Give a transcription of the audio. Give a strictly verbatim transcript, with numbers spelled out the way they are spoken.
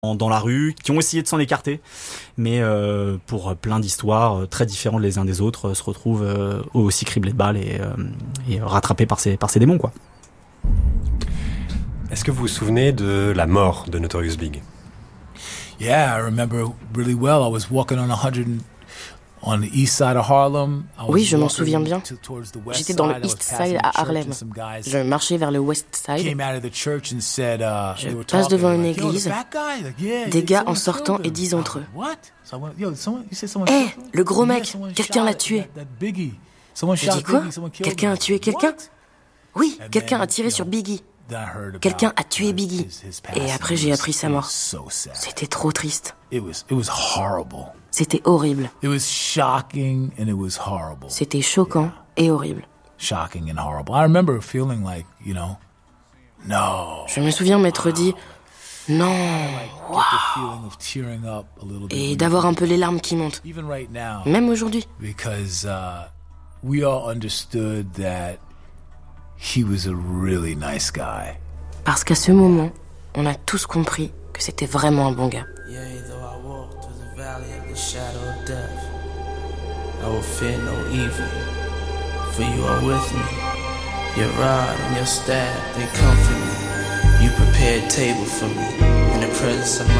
dans la rue, qui ont essayé de s'en écarter, mais euh, pour plein d'histoires très différentes les uns des autres, euh, se retrouvent euh, aussi criblés de balles et, euh, et rattrapés par ces, par ces démons, quoi. Est-ce que vous vous souvenez de la mort de Notorious Big? Yeah, I remember really well. I was walking on one hundred on the east side of Harlem. Oui, je m'en souviens bien. J'étais dans le East Side à Harlem. Je marchais vers le West Side. Je passe devant une église. Des gars en sortant et disent entre eux: Hé, hey, le gros mec, quelqu'un l'a tué. Je dis quoi? Quelqu'un a tué quelqu'un? Oui, quelqu'un a tiré sur Biggie. Quelqu'un a tué Biggie. Et après, j'ai appris sa mort. C'était trop triste. C'était horrible. C'était choquant et horrible. Je me souviens m'être dit: non, wow. Et d'avoir un peu les larmes qui montent. Même aujourd'hui. He was a really nice guy. Parce qu'à ce moment, on a tous compris que c'était vraiment un bon gars. Yea, though I walk through the valley of the shadow of death, I will fear no evil, for you are with me. Your rod and your staff, they comfort me. You prepare a table for me in the presence of my